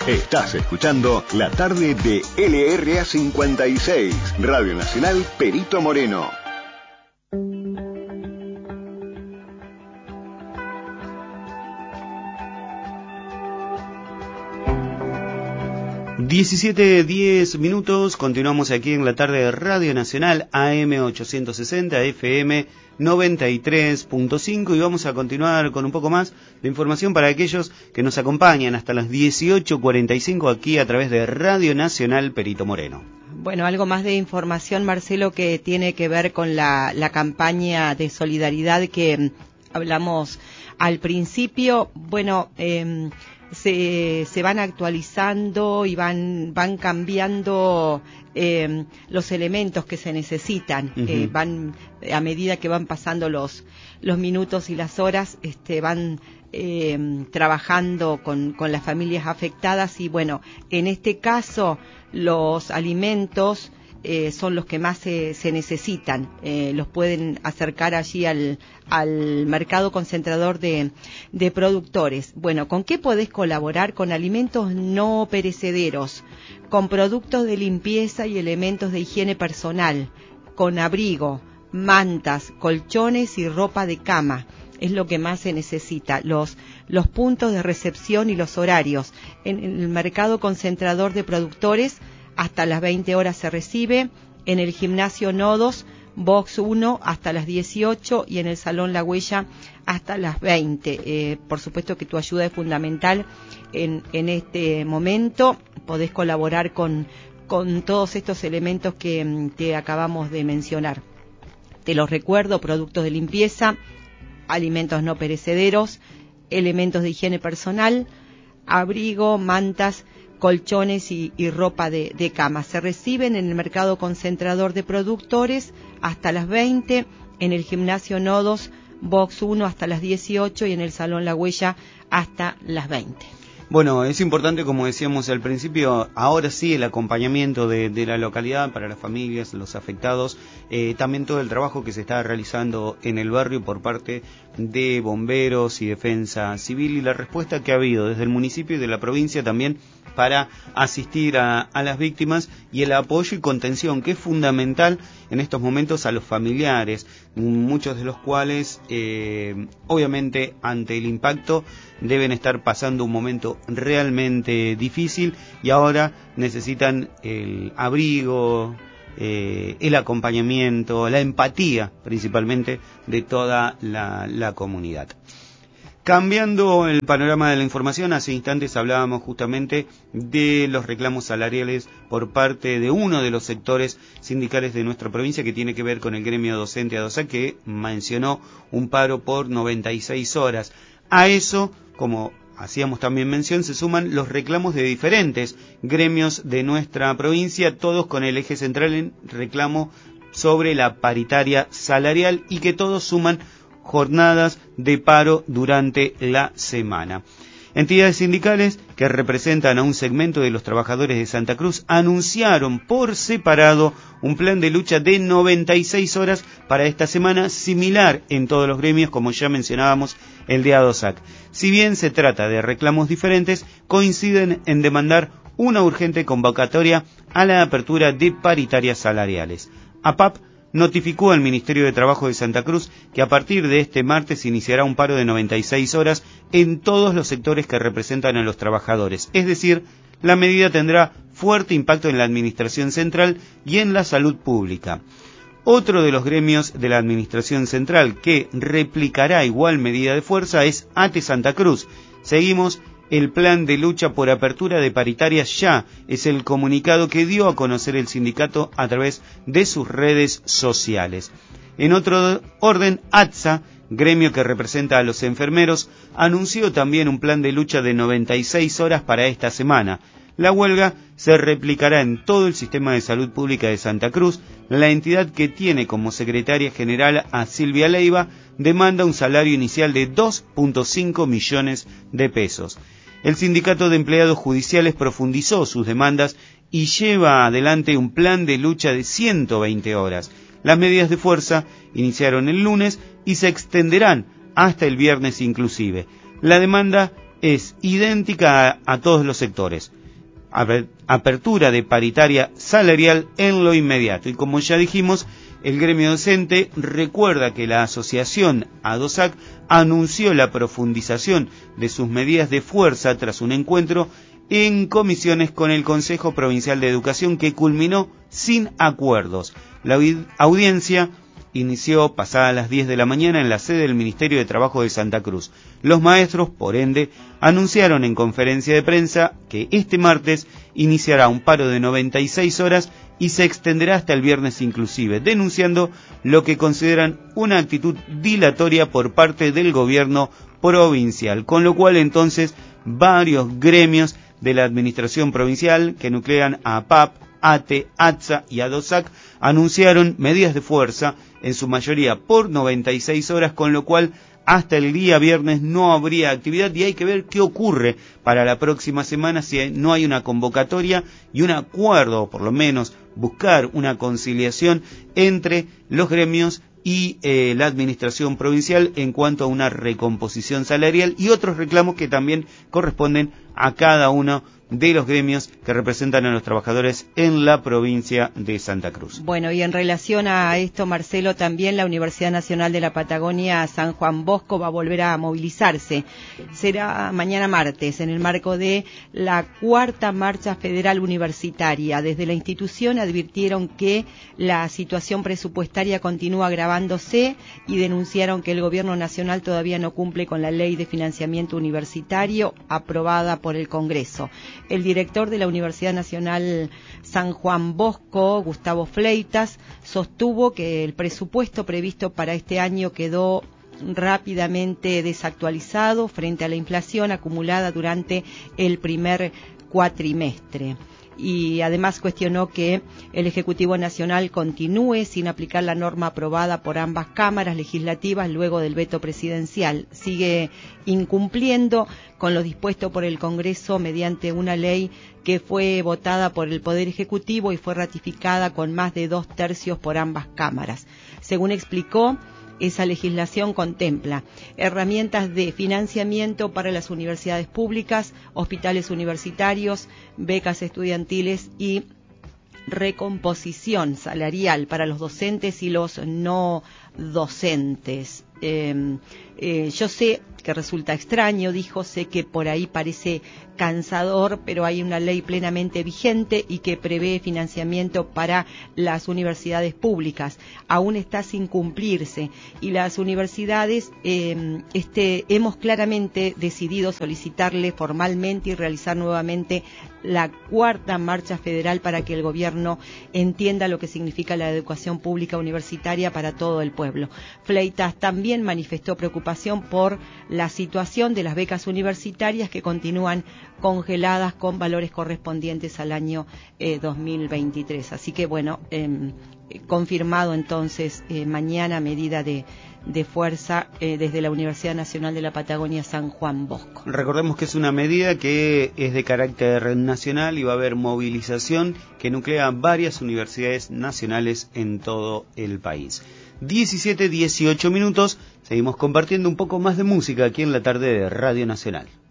Estás escuchando la tarde de LRA 56, Radio Nacional Perito Moreno. (17:10) Continuamos aquí en la tarde de Radio Nacional AM 860 FM 93.5 y vamos a continuar con un poco más de información para aquellos que nos acompañan hasta las 18:45 aquí a través de Radio Nacional Perito Moreno. Bueno, algo más de información, Marcelo, que tiene que ver con la campaña de solidaridad que hablamos al principio. Bueno, se van actualizando y van cambiando los elementos que se necesitan. Van a medida que van pasando los minutos y las horas, van trabajando con las familias afectadas y bueno, en este caso los alimentos son los que más se necesitan. Los pueden acercar allí al mercado concentrador de productores. Bueno, ¿con qué podés colaborar? Con alimentos no perecederos, con productos de limpieza y elementos de higiene personal, con abrigo, mantas, colchones y ropa de cama. Es lo que más se necesita. Los puntos de recepción y los horarios. En el mercado concentrador de productores, hasta las 20 horas se recibe, en el gimnasio Nodos, box 1 hasta las 18 y en el salón La Huella hasta las 20. Por supuesto que tu ayuda es fundamental en este momento. Podés colaborar con todos estos elementos que te acabamos de mencionar. Te los recuerdo: productos de limpieza, alimentos no perecederos, elementos de higiene personal, abrigo, mantas, colchones y ropa de cama. Se reciben en el mercado concentrador de productores hasta las 20, en el gimnasio Nodos, box 1 hasta las 18 y en el salón La Huella hasta las 20. Bueno, es importante, como decíamos al principio, ahora sí el acompañamiento de la localidad para las familias, los afectados, también todo el trabajo que se está realizando en el barrio por parte de bomberos y defensa civil y la respuesta que ha habido desde el municipio y de la provincia también para asistir a las víctimas y el apoyo y contención que es fundamental en estos momentos a los familiares, muchos de los cuales obviamente ante el impacto deben estar pasando un momento realmente difícil y ahora necesitan el abrigo, el acompañamiento, la empatía principalmente de toda la comunidad. Cambiando el panorama de la información, hace instantes hablábamos justamente de los reclamos salariales por parte de uno de los sectores sindicales de nuestra provincia que tiene que ver con el gremio docente ADOSAC, que mencionó un paro por 96 horas. A eso, como hacíamos también mención, se suman los reclamos de diferentes gremios de nuestra provincia, todos con el eje central en reclamo sobre la paritaria salarial y que todos suman jornadas de paro durante la semana. Entidades sindicales que representan a un segmento de los trabajadores de Santa Cruz anunciaron por separado un plan de lucha de 96 horas para esta semana, similar en todos los gremios, como ya mencionábamos, el de ADOSAC. Si bien se trata de reclamos diferentes, coinciden en demandar una urgente convocatoria a la apertura de paritarias salariales. APAP notificó al Ministerio de Trabajo de Santa Cruz que a partir de este martes iniciará un paro de 96 horas en todos los sectores que representan a los trabajadores. Es decir, la medida tendrá fuerte impacto en la administración central y en la salud pública. Otro de los gremios de la administración central que replicará igual medida de fuerza es ATE Santa Cruz. Seguimos el plan de lucha por apertura de paritarias ya, es el comunicado que dio a conocer el sindicato a través de sus redes sociales. En otro orden, ATSA, gremio que representa a los enfermeros, anunció también un plan de lucha de 96 horas para esta semana. La huelga se replicará en todo el sistema de salud pública de Santa Cruz. La entidad, que tiene como secretaria general a Silvia Leiva, demanda un salario inicial de 2.5 millones de pesos. El Sindicato de Empleados Judiciales profundizó sus demandas y lleva adelante un plan de lucha de 120 horas. Las medidas de fuerza iniciaron el lunes y se extenderán hasta el viernes inclusive. La demanda es idéntica a todos los sectores. Apertura de paritaria salarial en lo inmediato. Y como ya dijimos, el gremio docente recuerda que la asociación ADOSAC anunció la profundización de sus medidas de fuerza tras un encuentro en comisiones con el Consejo Provincial de Educación que culminó sin acuerdos. La audiencia inició pasadas las 10 de la mañana en la sede del Ministerio de Trabajo de Santa Cruz. Los maestros, por ende, anunciaron en conferencia de prensa que este martes iniciará un paro de 96 horas y se extenderá hasta el viernes inclusive, denunciando lo que consideran una actitud dilatoria por parte del gobierno provincial, con lo cual entonces varios gremios de la administración provincial que nuclean a APAP, ATE, ATSA y ADOSAC anunciaron medidas de fuerza, en su mayoría por 96 horas, con lo cual hasta el día viernes no habría actividad y hay que ver qué ocurre para la próxima semana si no hay una convocatoria y un acuerdo, o por lo menos buscar una conciliación entre los gremios y la administración provincial en cuanto a una recomposición salarial y otros reclamos que también corresponden a cada uno de los gremios que representan a los trabajadores en la provincia de Santa Cruz. Bueno, y en relación a esto, Marcelo, también la Universidad Nacional de la Patagonia San Juan Bosco va a volver a movilizarse. Será mañana martes, en el marco de la 4ª Marcha Federal Universitaria. Desde la institución advirtieron que la situación presupuestaria continúa agravándose y denunciaron que el Gobierno Nacional todavía no cumple con la Ley de Financiamiento Universitario aprobada por el Congreso. El director de la Universidad Nacional San Juan Bosco, Gustavo Fleitas, sostuvo que el presupuesto previsto para este año quedó rápidamente desactualizado frente a la inflación acumulada durante el primer cuatrimestre. Y además cuestionó que el Ejecutivo Nacional continúe sin aplicar la norma aprobada por ambas cámaras legislativas luego del veto presidencial. Sigue incumpliendo con lo dispuesto por el Congreso mediante una ley que fue votada por el Poder Ejecutivo y fue ratificada con más de 2/3 por ambas cámaras. Según explicó, esa legislación contempla herramientas de financiamiento para las universidades públicas, hospitales universitarios, becas estudiantiles y recomposición salarial para los docentes y los no docentes. Yo sé que resulta extraño, dijo, sé que por ahí parece cansador, pero hay una ley plenamente vigente y que prevé financiamiento para las universidades públicas. Aún está sin cumplirse y las universidades hemos claramente decidido solicitarle formalmente y realizar nuevamente la 4ª Marcha Federal para que el gobierno entienda lo que significa la educación pública universitaria para todo el pueblo. Fleitas también manifestó preocupación por la situación de las becas universitarias que continúan congeladas con valores correspondientes al año 2023. Así que bueno, confirmado entonces mañana medida de fuerza desde la Universidad Nacional de la Patagonia San Juan Bosco. Recordemos que es una medida que es de carácter nacional y va a haber movilización que nuclea varias universidades nacionales en todo el país. 17:18 minutos, seguimos compartiendo un poco más de música aquí en la tarde de Radio Nacional.